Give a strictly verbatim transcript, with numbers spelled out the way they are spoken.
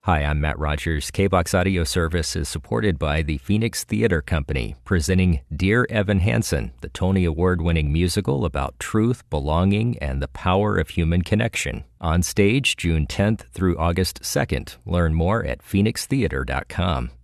Hi, I'm Matt Rogers. K-BOX Audio Service is supported by the Phoenix Theater Company, presenting Dear Evan Hansen, the Tony Award-winning musical about truth, belonging, and the power of human connection. On stage June tenth through August second. Learn more at phoenix theater dot com.